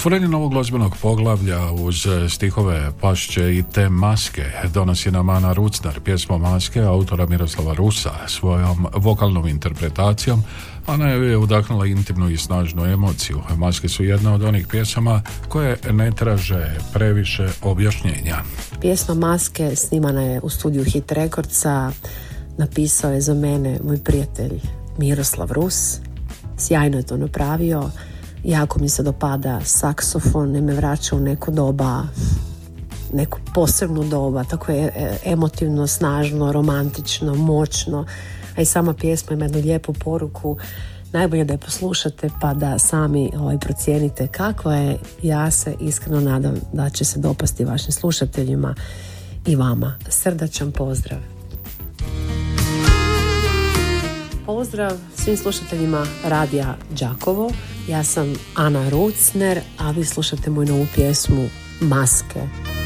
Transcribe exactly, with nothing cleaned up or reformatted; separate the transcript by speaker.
Speaker 1: Otvorenje novog glazbenog poglavlja uz stihove Pašće i te maske donosi nam Ana Rucner pjesmom Maske autora Miroslava Rusa. Svojom vokalnom interpretacijom Ana je udahnula intimnu i snažnu emociju. Maske su jedna od onih pjesama koje ne traže previše objašnjenja.
Speaker 2: Pjesma Maske snimana je u studiju Hit Recordsa. Napisao je za mene moj prijatelj Miroslav Rus. Sjajno je to napravio. Jako mi se dopada saksofon, ne me vraća u neko doba, neku posebnu doba, tako je emotivno, snažno, romantično, moćno, a i sama pjesma ima jednu lijepu poruku. Najbolje da je poslušate pa da sami ovaj, procijenite kakva je. Ja se iskreno nadam da će se dopasti vašim slušateljima i vama. Srdačan pozdrav. Pozdrav svim slušateljima Radija Đakovo. Ja sam Ana Rucner, a vi slušate moju novu pjesmu Maske.